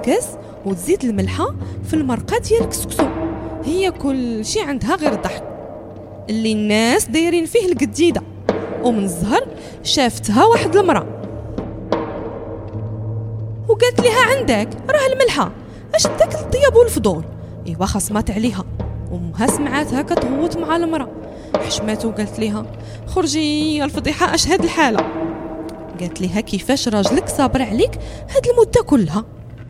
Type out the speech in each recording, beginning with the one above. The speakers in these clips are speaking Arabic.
الكاس وتزيد الملحه في المرقه ديال الكسكسو. هي كل شيء عندها غير الضحك اللي الناس دايرين فيه القديده. ومن الزهر شافتها واحد المراه وقالت لها عندك راه الملحه، اش داك الطياب والفضول؟ ايوا خصمات عليها. وامها سمعاتها كتغوت مع المراه، حشمات وقالت لها خرجي يا الفضيحه، اش هاد الحاله؟ قالت لها كيفاش راجلك صابر عليك هاد المده كلها.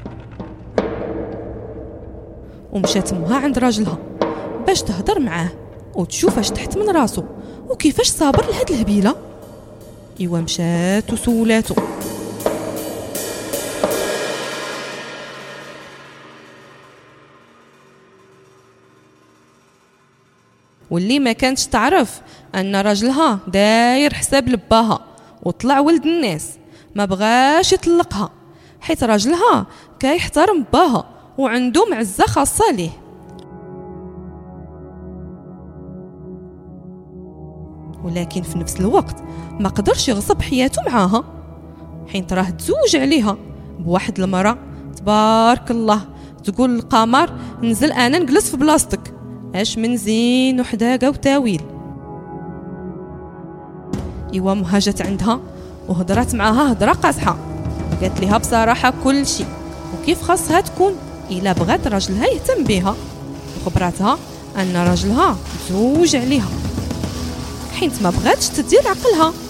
ومشات امها عند راجلها باش تهضر معاه وتشوف اش تحت من راسو وكيفاش صابر لهاد الهبيله. ايوا مشات وسولاتو. واللي ما كانتش تعرف ان راجلها داير حساب لباها وطلع ولد الناس، ما بغاش يطلقها حيت راجلها كيحترم باها وعنده معزه خاصه ليه. ولكن في نفس الوقت ما قدرش يغصب حياته معاها، حين تراه تزوج عليها بواحد المراه تبارك الله تقول القمر نزل انا نجلس في بلاصتك، اش من زين وحداقه وتاويل. ايوا امها جات عندها وهضرات معاها هضره قاصحه، قالت لها بصراحه كل شيء وكيف خاصها تكون الا بغات راجلها يهتم بها، وخبراتها ان راجلها تزوج عليها حيت ما بغاتش تدير عقلها.